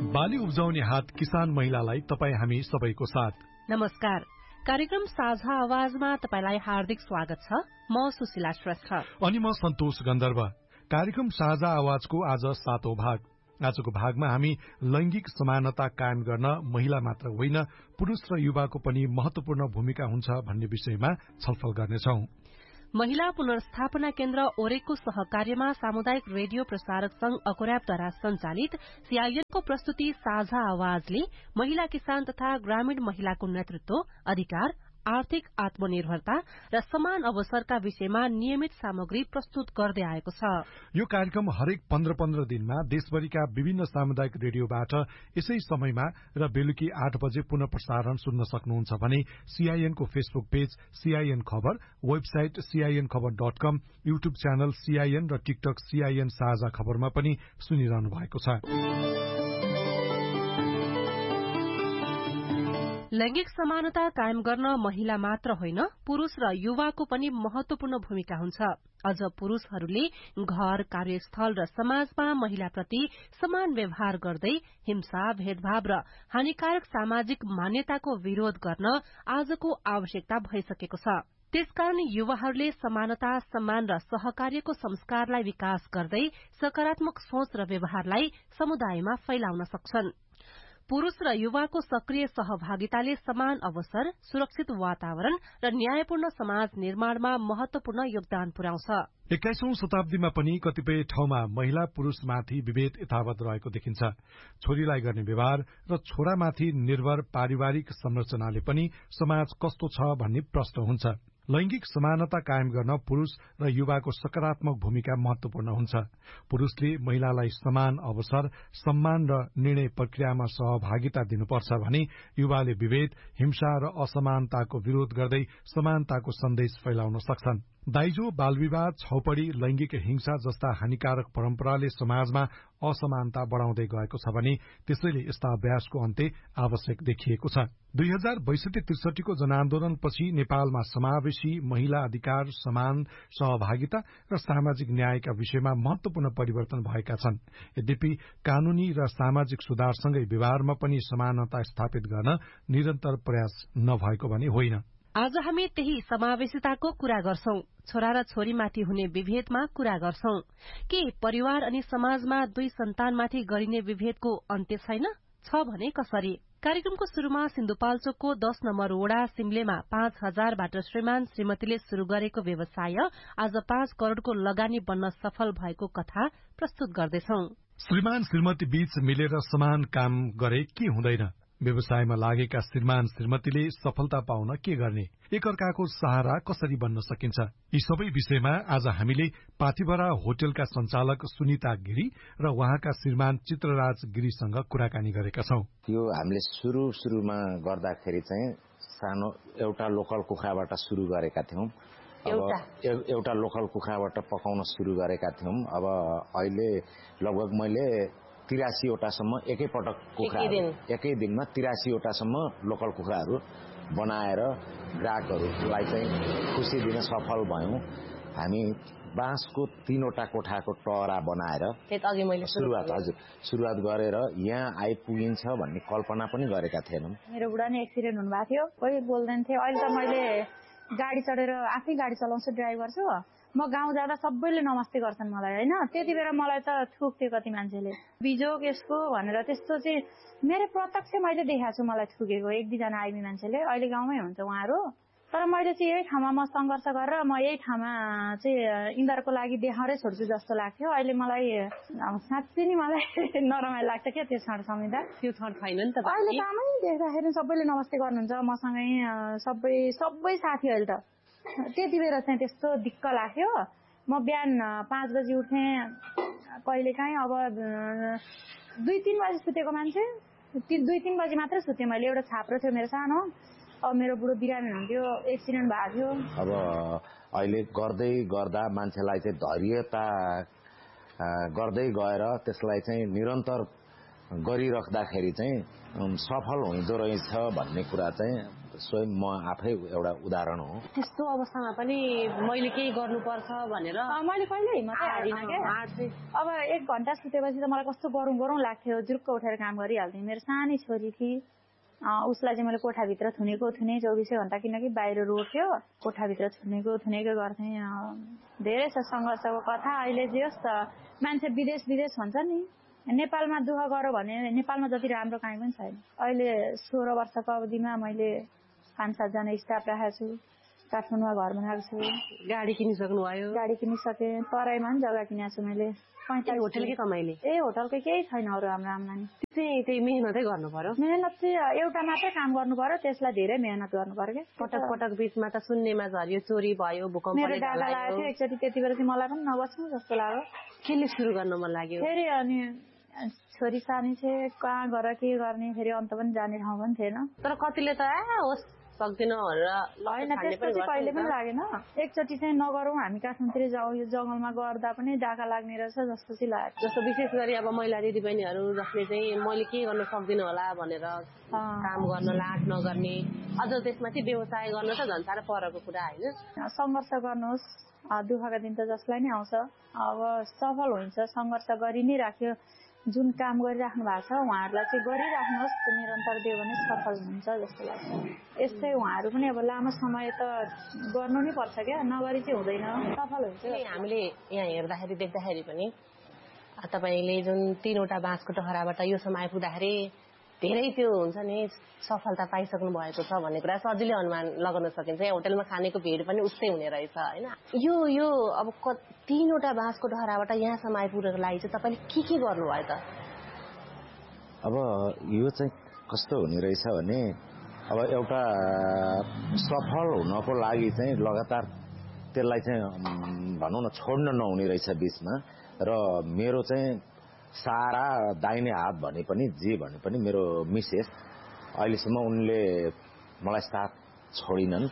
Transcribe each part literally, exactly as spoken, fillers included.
बाली उब्जाउने हात किसान महिलालाई तपाई हामी सबैको साथ। नमस्कार, कार्यक्रम साझा आवाजमा तपाईलाई हार्दिक स्वागत छ। म सुशीला श्रेष्ठ अनि म सन्तोष गन्धर्व। कार्यक्रम साझा आवाजको आज सातौं भाग। आजको भागमा हामी लैंगिक समानता कायम गर्न महिला मात्र होइन, पुरुष र युवाको पनि महत्वपूर्ण भूमिका हुन्छ भन्ने विषयमा छलफल गर्नेछौं। महिला पुनर्स्थापना केन्द्र ओरेकको सहकार्यमा सामुदायिक रेडियो प्रसारक संघ अकोराबद्वारा संचालित सीआईएनको प्रस्तुति साझा आवाजले महिला किसान तथा ग्रामीण महिलाको नेतृत्व, अधिकार, आर्थिक आत्मनिर्भरता र समान अवसरका विषयमा नियमित सामग्री प्रस्तुत गर्दै आएको छ। यो कार्यक्रम हरेक पन्ध्र पन्ध्र दिनमा देशभरिका विभिन्न सामुदायिक रेडियोबाट यसै समयमा र बेलुकी आठ बजे पुनः प्रसारण सुन्न सक्नुहुन्छ भने सीआईएनको फेसबुक पेज सीआईएन खबर, वेबसाइट सीआईएन खबर डट कम, युट्युब च्यानल सीआईएन र टिकटक सीआईएन साझा खबरमा पनि सुनिरहनु भएको छ। लैंगिक समानता कायम गर्न महिला मात्र होइन, पुरुष र युवाको पनि महत्वपूर्ण भूमिका हुन्छ। अझ पुरुषहरूले घर, कार्यस्थल र समाजमा महिलाप्रति समान व्यवहार गर्दै हिंसा, भेदभाव र हानिकारक सामाजिक मान्यताको विरोध गर्न आजको आवश्यकता भइसकेको छ। त्यसकारण युवाहरूले समानता, सम्मान र सहकार्यको संस्कारलाई विकास गर्दै सकारात्मक सोच र व्यवहारलाई समुदायमा फैलाउन सक्छन्। पुरुष र युवाको सक्रिय सहभागिताले समान अवसर, सुरक्षित वातावरण र न्यायपूर्ण समाज निर्माणमा महत्वपूर्ण योगदान पुर्याउँछ। एक्काइसौं शताब्दीमा पनि कतिपय ठाउँमा महिला पुरूषमाथि विभेद यथावत रहेको देखिन्छ। छोरीलाई गर्ने व्यवहार र छोरामाथि निर्भर पारिवारिक संरचनाले पनि समाज कस्तो छ भन्ने प्रश्न हुन्छ। लैंगिक समानता कायम गर्न पुरूष र युवाको सकारात्मक भूमिका महत्वपूर्ण हुन्छ। पुरूषले महिलालाई समान अवसर, सम्मान र निर्णय प्रक्रियामा सहभागिता दिनुपर्छ भने युवाले विभेद, हिंसा र असमानताको विरोध गर्दै समानताको सन्देश फैलाउन सक्छन्। दाइजो, बालविवाह, छौपडी, लैंगिक हिंसा जस्ता हानिकारक परम्पराले समाजमा असमानता बढ़ाउँदै गएको छ भने त्यसैले यस्ता अभ्यासको अन्त्य आवश्यक देखिएको छ। दुई हजार बैसठी त्रिसठीको जनआन्दोलनपछि नेपालमा समावेशी महिला अधिकार, समान सहभागिता र सामाजिक न्यायका विषयमा महत्वपूर्ण परिवर्तन भएका छन्। यद्यपि कानूनी र सामाजिक सुधारसँगै व्यवहारमा पनि समानता स्थापित गर्न निरन्तर प्रयास नभएको भने होइन। आज हामी त्यही समावेशिताको कुरा गर्छौं। छोरा र छोरीमाथि हुने विभेदमा कुरा गर्छौं। के परिवार अनि समाजमा दुई सन्तानमाथि गरिने विभेदको अन्त्य छैन? छ भने कसरी? कार्यक्रमको शुरूमा सिन्धुपाल्चोकको दश नम्बर वडा सिमलेमा पाँच हजारबाट श्रीमान श्रीमतीले शुरू गरेको व्यवसाय आज पाँच करोड़को लगानी बन्न सफल भएको कथा प्रस्तुत गर्दैछौं। श्रीमान श्रीमती बीच मिलेर समान काम गरे के हुँदैन? व्यवसायमा लागेका श्रीमान श्रीमतीले सफलता पाउन के गर्ने? एकअर्काको सहारा कसरी बन्न सकिन्छ? यी सबै विषयमा आज हामीले पाथिभरा होटलका संचालक सुनिता गिरी र उहाँका श्रीमान चित्रराज गिरीसँग कुराकानी गरेका छौं। यो हामीले सुरु सुरुमा गर्दाखेरि चाहिँ सानो एउटा लोकल कुखुराबाट सुरु गरेका थियौं। एउटा एउटा लोकल कुखुराबाट पकाउन सुरु गरेका थियौं। अब अहिले लगभग मैले तिरासीवटासम्म एकै पटक कुखुरा एकै दिनमा तिरासीवटासम्म लोकल कुखुराहरू बनाएर ग्राहकहरूलाई चाहिँ खुसी दिन सफल भयौं। हामी बाँसको तीनवटा कोठाको टहरा बनाएर सुरुवात हजुर सुरुवात गरेर यहाँ आइपुगिन्छ भन्ने कल्पना पनि गरेका थिएनौं। मेरो बुढा नि एक्सिडेन्ट हुनुभएको थियो, कोही बोल्दैन थियो। अहिले त मैले गाडी चढेर आफै गाडी चलाउँछु, ड्राइभर छु। म गाउँ जाँदा सबैले नमस्ते गर्छन् मलाई हैन। त्यति बेला मलाई त थुक्थ्यो कति मान्छेले, बिजोग यसको भनेर। त्यस्तो चाहिँ मेरो प्रत्यक्ष मैले देखाएको छु, मलाई थुकेको एक दुईजना आइमी मान्छेले। अहिले गाउँमै हुन्छ उहाँहरू। तर मैले चाहिँ यही ठाउँमा म संघर्ष गरेर म यही ठाउँमा चाहिँ इन्दारको लागि देखाउरै छोड्छु जस्तो लाग्थ्यो। अहिले मलाई साँच्चै नि मलाई नरमाइलो लाग्छ क्या त्यो क्षण सम्झिँदा। त्यो क्षण छैन नि त। अहिले कामै देख्दाखेरि सबैले नमस्ते गर्नुहुन्छ मसँगै, सबै सबै साथी। अहिले त त्यति बेला चाहिँ त्यस्तो दिक्क लाग्थ्यो। म बिहान पाँच बजी उठ्थेँ कहिले काहीँ। अब दुई तीन बजी सुतेको मान्छे दुई तीन बजी मात्रै सुतेँ मैले। एउटा छाप्रो थियो मेरो सानो। अब मेरो बुढो बिरामी हुन्थ्यो, एक्सिडेन्ट भएको थियो। अब अहिले गर्दै गर्दा मान्छेलाई चाहिँ धैर्यता गर्दै गएर त्यसलाई चाहिँ निरन्तर गरिराख्दाखेरि चाहिँ सफल हुँदो रहेछ भन्ने कुरा चाहिँ स्वयं म आफै एउटा उदाहरण हो। त्यस्तो अवस्थामा पनि मैले केही गर्नुपर्छ भनेर मैले कहिले हिम्मतै हारिनँ के। अब एक घन्टा सुतेपछि त मलाई कस्तो गरौँ गरौँ लाग्थ्यो, जुरुक्क उठेर काम गरिहाल्थेँ। मेरो सानै छोरी थिए, उसलाई चाहिँ मैले कोठाभित्र थुनेको थुने चौबिसै घन्टा, किनकि बाहिर रोड थियो, कोठाभित्र थुनेको थुनेको गर्थेँ। धेरै छ सङ्घर्षको कथा। अहिले जे होस् त मान्छे विदेश विदेश भन्छ नि, नेपालमा दुःख गऱ्यो भने नेपालमा जति राम्रो काहीँ पनि छैन। अहिले सोह्र वर्षको अवधिमा मैले पाँच सातजना स्टाफ राखेको छु, काठमाडौँमा घर बनाएको छु। गाडी किनिसक्नु भयो? गाडी किनिसकेँ, तराईमा पनि जग्गा किनेको छु मैले। पैँतालिस होटलकै कमाइले? ए होटलकै केही छैन अरू हाम्रो आम्दानी। चाहिँ त्यही मेहनतै गर्नु पर्यो? मेहनत चाहिँ एउटा मात्रै काम गर्नु पर्यो, त्यसलाई धेरै मेहनत गर्नु पर्यो क्या। पटक पटक बिचमा त सुन्नेमा झऱ्यो, चोरी भयो, भूकम्पले मेरो डाका लागेको थियो एकचोटि, त्यति बेला चाहिँ मलाई पनि नबस्नु जस्तो लाग्यो। केले सुरु गर्न मन लाग्यो फेरि? अनि छोरी सानी चाहिँ कहाँ गएर के गर्ने, फेरि अन्त पनि जाने ठाउँ पनि थिएन। तर कतिले त ए होस् सक्दिन भनेर होइन, त्यस्तो चाहिँ कहिले पनि लागेन। एकचोटि चाहिँ नगरौँ हामी काठमाडौँतिर जाउँ, यो जङ्गलमा गर्दा पनि डाका लाग्ने रहेछ जस्तो चाहिँ लाग्यो। जस्तो विशेष गरी अब महिला दिदीबहिनीहरू जसले चाहिँ मैले के गर्न सक्दिनँ होला भनेर काम गर्न लाट नगर्ने, अझ त्यसमाथि व्यवसाय गर्न त झन् साह्रो परको कुरा होइन। सङ्घर्ष गर्नुहोस्, दुःखका दिन त जसलाई नै आउँछ। अब सफल हुन्छ, सङ्घर्ष गरि नै राख्यो। जुन काम गरिराख्नु भएको छ उहाँहरूलाई चाहिँ गरिराख्नुहोस्, निरन्तर दियो भने सफल हुन्छ जस्तो लाग्छ। यस्तै उहाँहरू पनि अब लामो समय त गर्नु नै पर्छ क्या, नगरी चाहिँ हुँदैन, सफल हुन्छ। हामीले यहाँ हेर्दाखेरि देख्दाखेरि पनि तपाईँले जुन तीनवटा बाँसको टहराबाट योसम्म आइपुग्दाखेरि धेरै त्यो हुन्छ नि सफलता पाइसक्नु भएको छ भन्ने कुरा सजिलै अनुमान लगाउन सकिन्छ। यहाँ होटलमा खानेको भिड पनि उस्तै हुने रहेछ होइन। यो यो अब तीनवटा बाँसको टहराबाट यहाँसम्म आइपुग्नको लागि चाहिँ तपाईँले के के गर्नुभयो त? अब यो चाहिँ कस्तो हुने रहेछ भने, अब एउटा सफल हुनको लागि चाहिँ लगातार त्यसलाई चाहिँ भनौँ न छोड्न नहुने रहेछ बिचमा। र मेरो चाहिँ सारा दाहिने हात भने पनि जे भने पनि मेरो मिसेस, अहिलेसम्म उनले मलाई साथ छोडिनन्।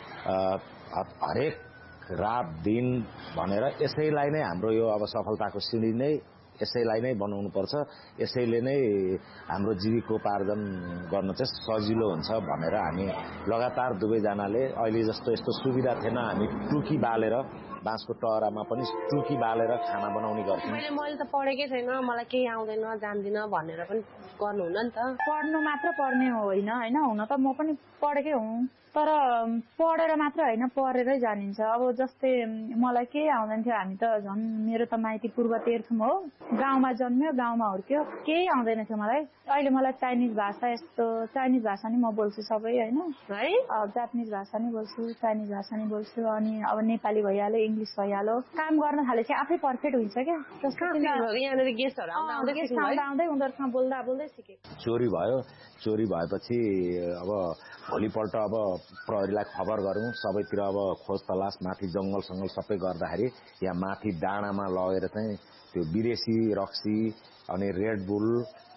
हरेक रात दिन भनेर यसैलाई नै हाम्रो यो अब सफलताको सिँढी नै यसैलाई नै बनाउनु पर्छ, यसैले नै हाम्रो जीविकोपार्जन गर्न चाहिँ सजिलो हुन्छ भनेर हामी लगातार दुवैजनाले, अहिले जस्तो यस्तो सुविधा थिएन, हामी टुकी बालेर बाँसको टहरामा पनि टुकी बालेर खाना बनाउने गर्थ्यौँ। मैले त पढेकै छैन, मलाई केही आउँदैन जान्दिनँ भनेर पनि गर्नुहुन्न नि त। पढ्नु मात्र पर्ने होइन होइन, हुन त म पनि पढेकै हुँ, तर पढेर मात्र होइन पढेरै जानिन्छ। अब जस्तै मलाई केही आउँदैन थियो, हामी त झन् मेरो त माइती पूर्व तेह्रथुम हो, गाउँमा जन्म्यो गाउँमा हुर्क्यो, केही आउँदैन थियो मलाई। अहिले मलाई चाइनिज भाषा, यस्तो चाइनिज भाषा नि म बोल्छु सबै होइन है, जापानिज भाषा नि बोल्छु, चाइनिज भाषा नि बोल्छु, अनि अब नेपाली भइहाल्यो, इङ्ग्लिस भइहाल्यो। काम गर्न थालेपछि आफै पर्फेक्ट हुन्छ क्या। यहाँनिर गेस्टहरू आउँदै उनीहरूसँग बोल्दा बोल्दै सिकेँ। चोरी भयो, चोरी भएपछि अब भोलिपल्ट अब प्रहरीलाई खबर गरौँ, सबैतिर अब खोज तलास माथि जङ्गल सङ्गल सबै गर्दाखेरि यहाँ माथि डाँडामा लगेर चाहिँ त्यो विदेशी रक्सी अनि रेड बुल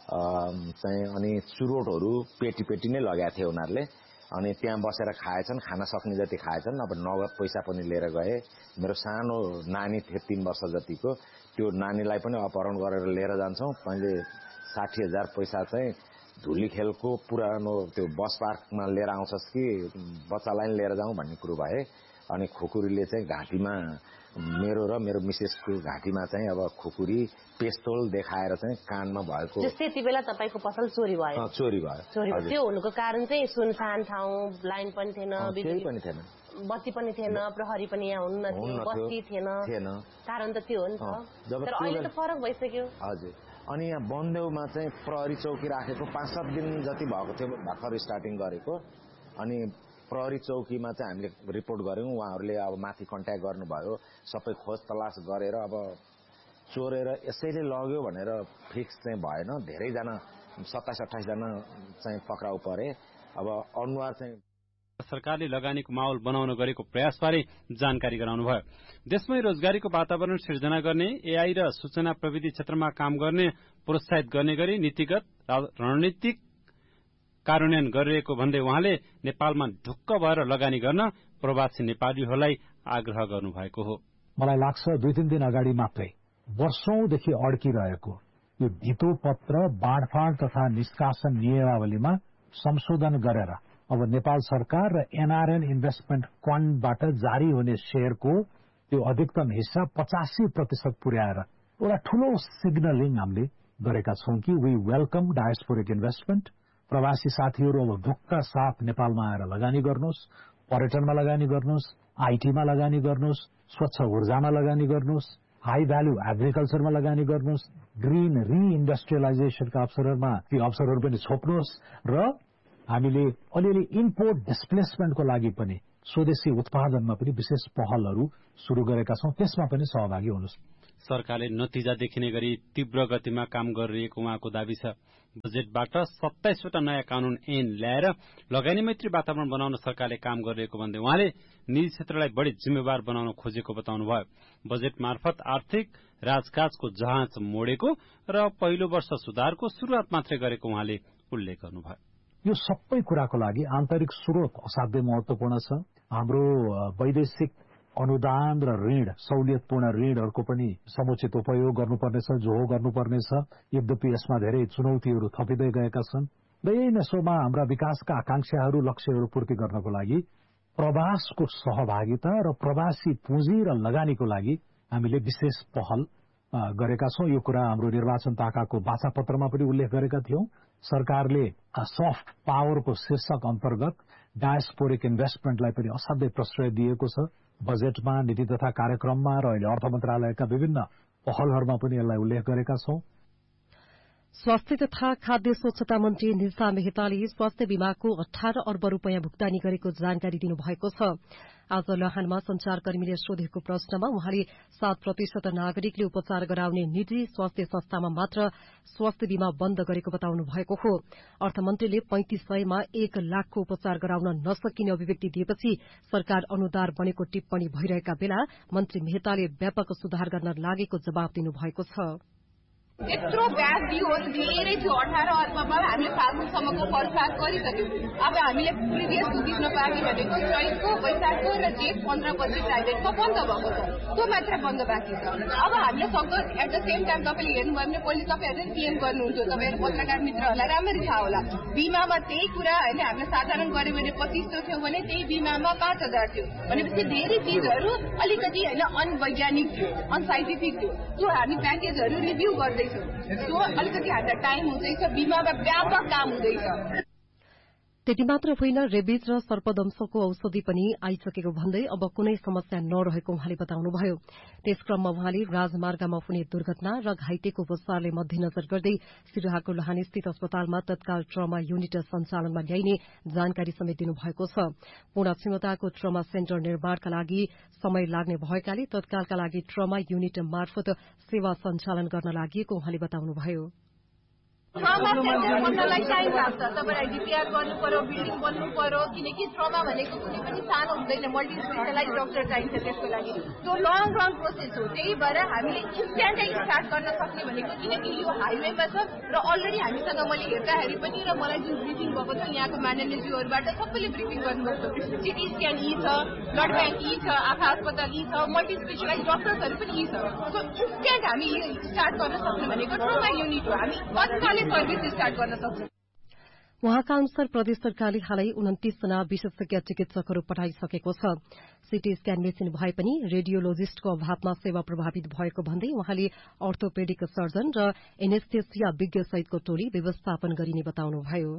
चाहिँ अनि चुरोटहरू पेटी पेटी नै लगाएको थियो उनीहरूले। अनि त्यहाँ बसेर खाएछन्, खान सक्ने जति खाएछन्। अब नगद पैसा पनि लिएर गए। मेरो सानो नानी थियो तीन वर्ष जतिको, त्यो नानीलाई पनि अपहरण गरेर लिएर जान्छौँ। मैले साठी हजार पैसा चाहिँ धुली खेलको पुरानो त्यो बस पार्कमा लिएर आउँछस् कि बच्चालाई लिएर जाउँ भन्ने कुरो भए। अनि खुकुरीले चाहिँ घाँटीमा मेरो र मेरो मिसेसको घाँटीमा चाहिँ अब खुकुरी पेस्तोल देखाएर चाहिँ कानमा भएको। त्यति बेला तपाईँको पसल चोरी भयो? चोरी भयो। चोरी भयो। त्यो हुनुको कारण चाहिँ सुनसान ठाउँ, लाइन पनि थिएन, केही पनि थिएन, बत्ती पनि थिएन, प्रहरी पनि यहाँ हुन्न थियो, बस्ती थिएन, कारण त त्यो हो नि त। तर अहिले त फरक भइसक्यो। हजुर। अनि यहाँ बनदेउमा चाहिँ प्रहरी चौकी राखेको पाँच सात दिन जति भएको थियो भर्खर स्टार्टिङ गरेको। अनि प्रहरी चौकीमा चाहिँ हामीले रिपोर्ट गऱ्यौँ, उहाँहरूले अब माथि कन्ट्याक्ट गर्नुभयो, सबै खोज तलास गरेर अब चोरेर यसैले लग्यो भनेर फिक्स चाहिँ भएन। धेरैजना सत्ताइस अठाइसजना चाहिँ पक्राउ परे। अब अनुहार चाहिँ सरकारले लगानीको माहौल बनाउन गरेको प्रयासबारे जानकारी गराउनुभयो। देशमै रोजगारीको वातावरण सिर्जना गर्ने, एआई र सूचना प्रविधि क्षेत्रमा काम गर्ने प्रोत्साहित गर्ने गरी नीतिगत रणनीतिक कार्यान्वयन गरिरहेको भन्दै उहाँले नेपालमा ढुक्क भएर लगानी गर्न प्रवासी नेपालीहरूलाई आग्रह गर्नुभएको हो। मलाई लाग्छ दुई तीन दिन अगाडि मात्रै वर्षौंदेखि अड्किरहेको यो धितो पत्र बाँडफाँड तथा निष्कासन नियमावलीमा संशोधन गरेर अब नेपाल सरकार र एनआरएन इन्भेस्टमेन्ट फण्डबाट जारी हुने शेयरको त्यो अधिकतम हिस्सा पचासी प्रतिशत पुर्याएर एउटा ठूलो सिग्नलिङ हामीले गरेका छौं कि वी वेलकम डायस्पोरिक इन्भेस्टमेन्ट। प्रवासी साथीहरू अब ढुक्का साथ नेपालमा आएर लगानी गर्नुहोस्, पर्यटनमा लगानी गर्नुहोस्, आईटीमा लगानी गर्नुहोस्, स्वच्छ ऊर्जामा लगानी गर्नुहोस्, हाई भ्यालु एग्रिकल्चरमा लगानी गर्नुहोस्, ग्रीन रिइन्डस्ट्रियलाइजेसनका अवसरहरूमा ती अवसरहरू पनि छोप्नुहोस् र हामीले अलिअलि इम्पोर्ट डिस्प्लेसमेन्टको लागि पनि स्वदेशी उत्पादनमा पनि विशेष पहलहरू शुरू गरेका छौं, त्यसमा पनि सहभागी हुनुहोस्। सरकारले नतिजा देखिने गरी तीव्र गतिमा काम गरिरहेको उहाँको दावी छ। बजेटबाट सत्ताइसवटा नयाँ कानून ऐन ल्याएर लगानी मैत्री वातावरण बनाउन सरकारले काम गरिरहेको भन्दै उहाँले निजी क्षेत्रलाई बढी जिम्मेवार बनाउन खोजेको बताउनुभयो। बजेट मार्फत आर्थिक राजकाजको जहाज मोडेको र पहिलो वर्ष सुधारको शुरूआत मात्रै गरेको उहाँले उल्लेख गर्नुभयो। यो सबै कुराको लागि आन्तरिक स्रोत असाध्यै महत्वपूर्ण छ। हाम्रो वैदेशिक अनुदान र ऋण सहुलियतपूर्ण ऋणहरूको पनि समुचित उपयोग गर्नुपर्नेछ, जो हो गर्नुपर्नेछ। यद्यपि यसमा धेरै चुनौतीहरू थपिँदै गएका छन् र यही नसोमा हाम्रा विकासका आकांक्षाहरू लक्ष्यहरू पूर्ति गर्नको लागि प्रवासको सहभागिता र प्रवासी पुँजी र लगानीको लागि हामीले विशेष पहल गरेका छौं। यो कुरा हाम्रो निर्वाचन ताकाको बाचापत्रमा पनि उल्लेख गरेका थियौं। सरकारले सफ्ट पावरको शीर्षक अन्तर्गत डायस्पोरिक इन्भेस्टमेन्टलाई पनि असाध्यै प्रश्रय दिएको छ। बजेटमा, नीति तथा कार्यक्रममा र अहिले अर्थ मन्त्रालयका विभिन्न पहलहरूमा पनि यसलाई उल्लेख गरेका छौं। स्वास्थ्य तथा खाद्य स्वच्छता मन्त्री निशा मेहताले स्वास्थ्य बीमाको अठार अर्ब रूपियाँ भुक्तानी गरेको जानकारी दिनुभएको छ। आज लहानमा संचारकर्मीले सोधेको प्रश्नमा उहाँले सात प्रतिशत नागरिकले उपचार गराउने निजी स्वास्थ्य संस्थामा मात्र स्वास्थ्य बीमा बन्द गरेको बताउनु भएको हो। अर्थमन्त्रीले पैंतिस सयमा एक लाखको उपचार गराउन नसकिने अभिव्यक्ति दिएपछि सरकार अनुदार बनेको टिप्पणी भइरहेका बेला मन्त्री मेहताले व्यापक सुधार गर्न लागेको जवाब दिनुभएको छ। यत्रो ब्याज दियो धेरै थियो, अठार अर्बमा हामीले फाल्गुनसम्मको फलफाल गरिसक्यौं। अब हामीले प्रिभियस बुझ्न बाँकी भनेको चैतको, वैशाखको र जेठ पन्ध्र पछि प्राइभेटको बन्द भएको छ, त्यो मात्र बन्द बाँकी छ। अब हामीले सक्दो एट द सेम टाइम तपाईँले हेर्नुभयो भने पहिले तपाईँहरूले पिएम गर्नुहुन्थ्यो, तपाईँहरू पत्रकार मित्रहरूलाई राम्ररी थाहा होला। बिमामा त्यही कुरा होइन, हामीले साधारण गर्यो भने पच्चिस सौ थियो भने त्यही बिमामा पाँच हजार थियो भनेपछि धेरै चिजहरू अलिकति होइन अनवैज्ञानिक थियो, अनसाइन्टिफिक थियो। त्यो हामी प्याकेजहरू रिभ्यू गर्दै त्यो अलिकति हामीलाई टाइम हुँदैछ, बिमामा व्यापक काम हुँदैछ। त्यति मात्र होइन, रेबिज र सर्पदंशको औषधि पनि आइसकेको भन्दै अब कुनै समस्या नरहेको उहाँले बताउनुभयो। त्यस क्रममा उहाँले राजमार्गमा हुने दुर्घटना र घाइतेको उपचारले मध्यनजर गर्दै सिराहाको लहानस्थित अस्पतालमा तत्काल ट्रमा युनिट सञ्चालनमा ल्याइने जानकारी समेत दिनुभएको छ। पूर्ण क्षमताको ट्रमा सेन्टर निर्माणका लागि समय लाग्ने भएकाले तत्कालका लागि ट्रमा युनिट मार्फत सेवा सञ्चालन गर्न लागि उहाँले बताउनुभयो। ट्रमा सेन्टर बन्नलाई टाइम लाग्छ, तपाईँलाई डिपिआर गर्नु पर्यो, बिल्डिङ बन्नु पर्यो, किनकि ट्रमा भनेको कुनै पनि सानो हुँदैन, मल्टी स्पेसलाइज डक्टर चाहिन्छ त्यसको लागि। त्यो लङ रन प्रोसेस हो। त्यही भएर हामीले इन्स्ट्यान्टै स्टार्ट गर्न सक्ने भनेको किनकि यो हाइवेमा छ र अलरेडी हामीसँग मैले हेर्दाखेरि पनि र मलाई जुन ब्रिफिङ भएको छ यहाँको म्यानेजरज्यूहरूबाट सबैले ब्रिफिङ गर्नुभएको छ। सिटी स्क्यान यी छ, ब्लड ब्याङ्क यी छ, आँखा अस्पताल यी छ, मल्टी स्पेसलाइज डक्टर्सहरू पनि यी छ। सो इन्स्ट्यान्ट हामी यो स्टार्ट गर्न सक्ने भनेको ट्रमा युनिट हो। हामी तत्कालै सर्भिस स्टार्ट गर्न सक्छौँ। उहाँका अनुसार प्रदेश सरकारले हालै उन्तिस जना विशेषज्ञ चिकित्सकहरू पठाइसकेको छ। सीटी स्क्यान मेसिन भए पनि रेडियोलोजिस्टको अभावमा सेवा प्रभावित भएको भन्दै उहाँले अर्थोपेडिक सर्जन र एनेस्थेसिया विज्ञ सहितको टोली व्यवस्थापन गरिने बताउनुभयो।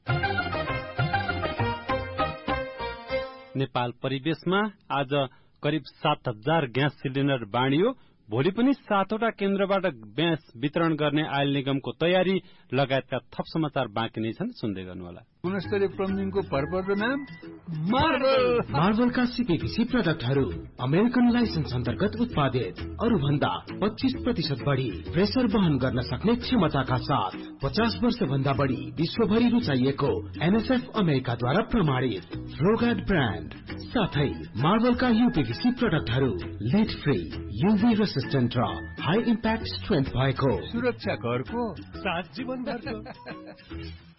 नेपाल परिवेशमा आज करिब सात हजार ग्यास सिलिण्डर बाँडियो। भोलि पनि सातवटा केन्द्रबाट ग्यास वितरण गर्ने आयल निगमको तयारी लगायतका थप समाचार बाँकी नै छन्, सुन्दै गर्नुहोला। गुणस्तरीय प्लम्बिङको भरपर्दो नाम मार्बल। मार्बलका सीपीभीसी प्रोडक्टहरू अमेरिकन लाइसेन्स अन्तर्गत उत्पादित, अरू भन्दा पच्चीस प्रतिशत बढी प्रेसर वहन गर्न सक्ने क्षमताका साथ पचास वर्ष भन्दा बढी विश्वभरि रुचाइएको एनएसएफ अमेरिकाद्वारा प्रमाणित रोगार्ड ब्रान्ड साथै मार्बलका यूपीभीसी प्रोडक्टहरू लिड फ्री, यूभी रेसिस्टेन्ट र हाई इम्प्याक्ट स्ट्रेन्थ भएको सुरक्षा घरको सात जीवन भरको।